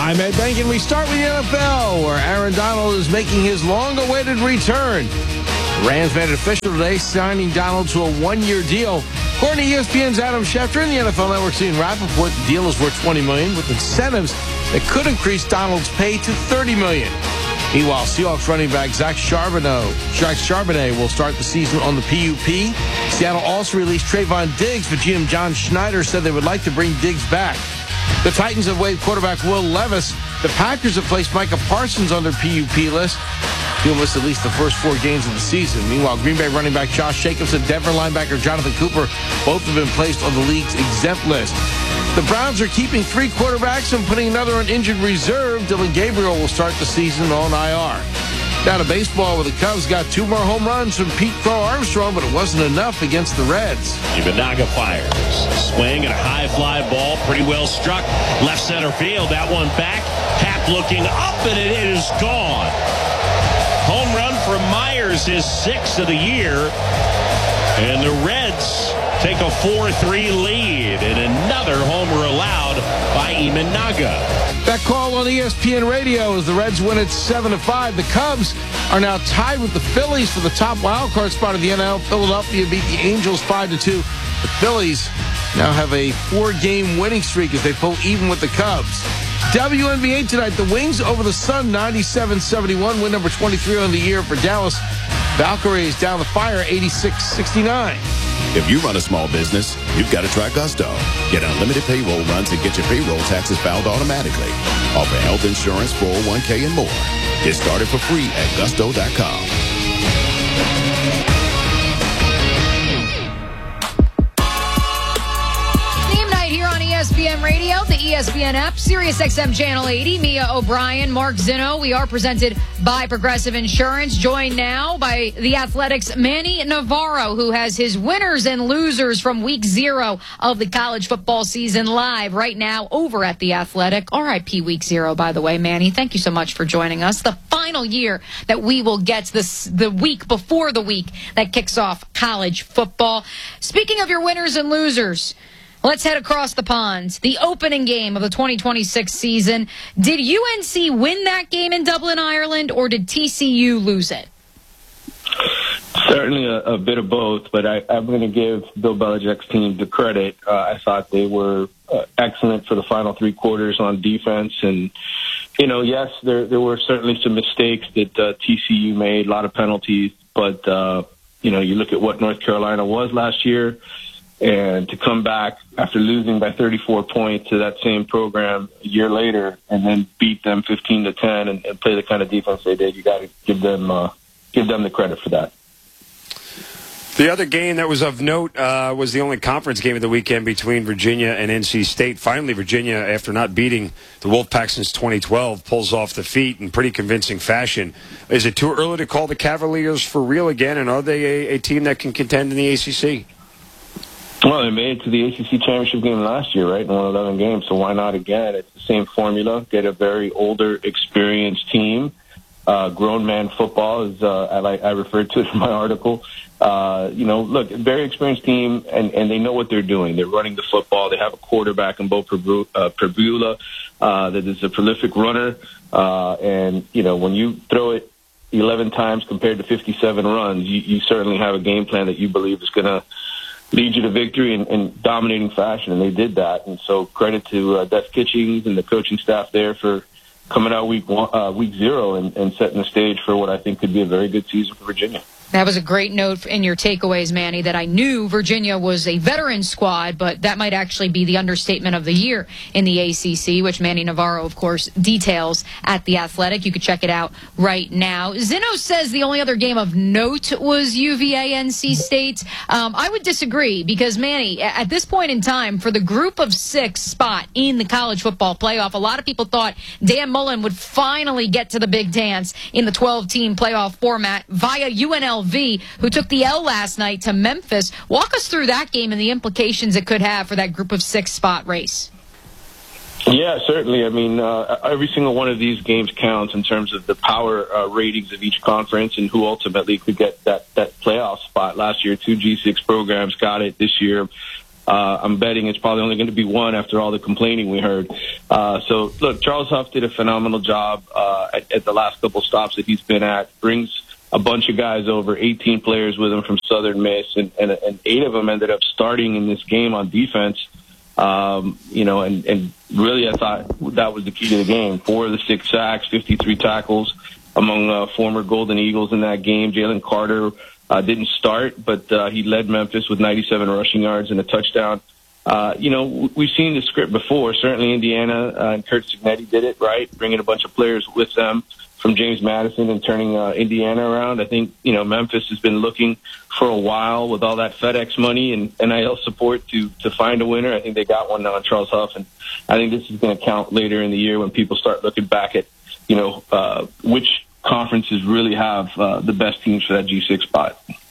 I'm Ed Bank, and we start with the NFL, where Aaron Donald is making his long-awaited return. The Rams made it official today, signing Donald to a one-year deal. According to ESPN's Adam Schefter and the NFL Network's Ian Rappaport, the deal is worth $20 million, with incentives that could increase Donald's pay to $30 million. Meanwhile, Seahawks running back Zach Charbonnet will start the season on the PUP. Seattle also released Trayvon Diggs, but GM John Schneider said they would like to bring Diggs back. The Titans have waived quarterback Will Levis. The Packers have placed Micah Parsons on their PUP list. He'll miss at least the first 4 games of the season. Meanwhile, Green Bay running back Josh Jacobs and Denver linebacker Jonathan Cooper both have been placed on the league's exempt list. The Browns are keeping 3 quarterbacks and putting another on injured reserve. Dylan Gabriel will start the season on IR. Down to baseball, where the Cubs got 2 more home runs from Pete Crow Armstrong, but it wasn't enough against the Reds. Imanaga fires. Swing and a high fly ball, pretty well struck. Left center field, that one back. Happ looking up, and it is gone. Home run for Myers, his 6th of the year. And the Reds take a 4-3 lead, and another homer allowed by Imanaga. That call on ESPN Radio as the Reds win at 7-5. The Cubs are now tied with the Phillies for the top wildcard spot of the NL. Philadelphia beat the Angels 5-2. The Phillies now have a 4-game winning streak as they pull even with the Cubs. WNBA tonight, the Wings over the Sun, 97-71, win number 23 on the year for Dallas. Valkyries down the Fire, 86-69. If you run a small business, you've got to try Gusto. Get unlimited payroll runs and get your payroll taxes filed automatically. Offer health insurance, 401k, and more. Get started for free at gusto.com. ESPN Radio, the ESPN app, SiriusXM Channel 80, Mia O'Brien, Mark Zinno. We are presented by Progressive Insurance, joined now by the Athletics' Manny Navarro, who has his winners and losers from week 0 of the college football season live right now over at The Athletic. RIP week 0, by the way, Manny. Thank you so much for joining us. The final year that we will get the week before the week that kicks off college football. Speaking of your winners and losers, let's head across the pond. The opening game of the 2026 season. Did UNC win that game in Dublin, Ireland, or did TCU lose it? Certainly a bit of both, but I'm going to give Bill Belichick's team the credit. I thought they were excellent for the final 3 quarters on defense. And, yes, there were certainly some mistakes that TCU made, a lot of penalties. But, you look at what North Carolina was last year, and to come back after losing by 34 points to that same program a year later and then beat them 15-10 and play the kind of defense they did, you got to give them the credit for that. The other game that was of note was the only conference game of the weekend between Virginia and NC State. Finally, Virginia, after not beating the Wolfpack since 2012, pulls off the feat in pretty convincing fashion. Is it too early to call the Cavaliers for real again, and are they a team that can contend in the ACC? Well, they made it to the ACC championship game last year, right? And won 11 games, so why not again? It's the same formula. Get a very older, experienced team. Grown man football, as I referred to it in my article. Look, very experienced team, and they know what they're doing. They're running the football. They have a quarterback in Bo Perbula that is a prolific runner. And when you throw it 11 times compared to 57 runs, you certainly have a game plan that you believe is going to lead you to victory in dominating fashion, and they did that. And so credit to Des Kitchings and the coaching staff there for coming out week 0 and setting the stage for what I think could be a very good season for Virginia. That was a great note in your takeaways, Manny, that I knew Virginia was a veteran squad, but that might actually be the understatement of the year in the ACC, which Manny Navarro, of course, details at The Athletic. You can check it out right now. Zinno says the only other game of note was UVA-NC State. I would disagree because, Manny, at this point in time, for the group of 6 spot in the college football playoff, a lot of people thought Dan Mullen would finally get to the big dance in the 12-team playoff format via UNLV, who took the L last night to Memphis. Walk us through that game and the implications it could have for that group of 6 spot race. Yeah, certainly. I mean, every single one of these games counts in terms of the power ratings of each conference and who ultimately could get that playoff spot. Last year, 2 G6 programs got it. This year, I'm betting it's probably only going to be one after all the complaining we heard. So, look, Charles Huff did a phenomenal job at the last couple stops that he's been at. Brings a bunch of guys over, 18 players with him from Southern Miss, and 8 of them ended up starting in this game on defense. And really I thought that was the key to the game. 4 of the 6 sacks, 53 tackles among former Golden Eagles in that game. Jalen Carter didn't start, but he led Memphis with 97 rushing yards and a touchdown. We've seen the script before. Certainly Indiana and Curt Cignetti did it, right? Bringing a bunch of players with them from James Madison and turning Indiana around. I think, Memphis has been looking for a while with all that FedEx money and NIL support to find a winner. I think they got one now on Charles Huff, and I think this is going to count later in the year when people start looking back at, which conferences really have the best teams for that G6 spot.